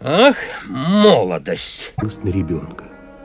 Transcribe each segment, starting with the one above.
Ах, молодость. На ребенка.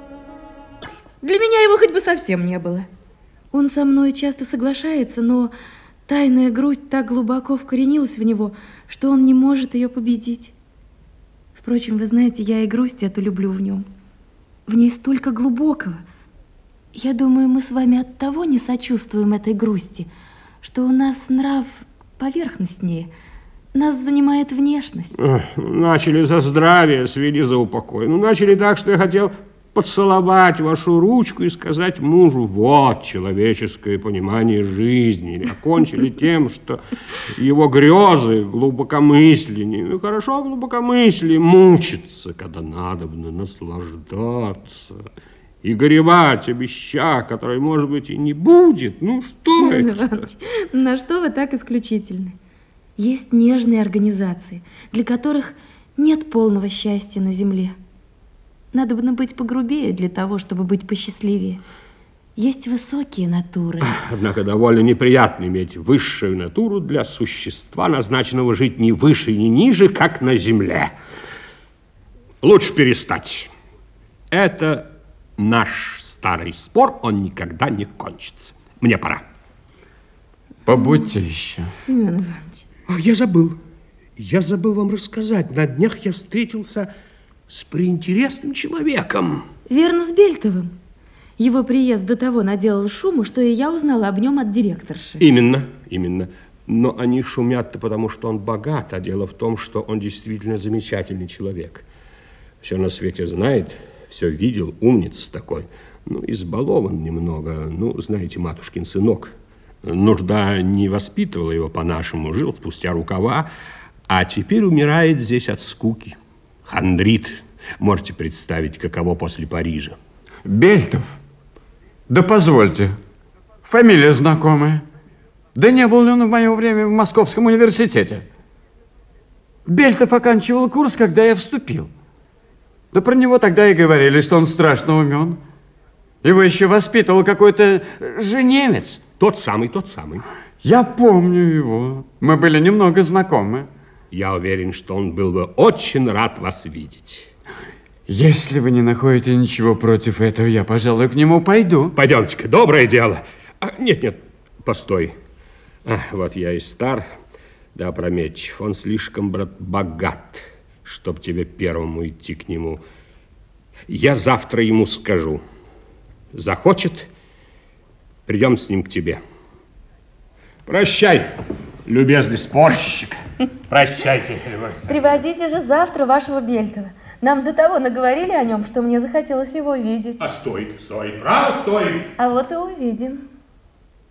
Для меня его хоть бы совсем не было. Он со мной часто соглашается, но тайная грусть так глубоко вкоренилась в него, что он не может ее победить. Впрочем, вы знаете, я и грусть эту люблю в нем. В ней столько глубокого. Я думаю, мы с вами от того не сочувствуем этой грусти, что у нас нрав поверхностнее. Нас занимает внешность. Начали за здравие, свели за упокой. Ну, начали так, что я хотел поцеловать вашу ручку и сказать мужу: вот человеческое понимание жизни. Или окончили тем, что его грезы глубокомысленнее. Ну, хорошо, глубокомыслие мучиться, когда надобно наслаждаться и горевать о вещах, которые, может быть, и не будет. Ну, что это? Иванович, на что вы так исключительны? Есть нежные организации, для которых нет полного счастья на земле. Надо бы быть погрубее для того, чтобы быть посчастливее. Есть высокие натуры. Однако довольно неприятно иметь высшую натуру для существа, назначенного жить ни выше, ни ниже, как на земле. Лучше перестать. Это наш старый спор, он никогда не кончится. Мне пора. Побудьте еще. Семен Иванович. Я забыл вам рассказать. На днях я встретился с преинтересным человеком. Верно, с Бельтовым. Его приезд до того наделал шуму, что и я узнала об нем от директорши. Именно. Но они шумят-то потому, что он богат, а дело в том, что он действительно замечательный человек. Все на свете знает, все видел, умница такой. Ну, избалован немного. Ну, знаете, матушкин сынок. Нужда не воспитывала его по-нашему, жил спустя рукава, а теперь умирает здесь от скуки. Хандрит. Можете представить, каково после Парижа. Бельтов? Да позвольте. Фамилия знакомая. Да не был ли он в мое время в Московском университете? Бельтов оканчивал курс, когда я вступил. Да про него тогда и говорили, что он страшно умен. Его еще воспитывал какой-то женевец. Тот самый. Я помню его. Мы были немного знакомы. Я уверен, что он был бы очень рад вас видеть. Если вы не находите ничего против этого, я, пожалуй, к нему пойду. Пойдемте-ка, доброе дело. Нет, постой. Вот я и стар, да опрометчив. Он слишком, брат, богат, чтоб тебе первому идти к нему. Я завтра ему скажу. Захочет, придем с ним к тебе. Прощай, любезный спорщик. Прощайте, Любовь. Привозите же завтра вашего Бельтова. Нам до того наговорили о нем, что мне захотелось его видеть. Стой, право, стой. А вот и увидим.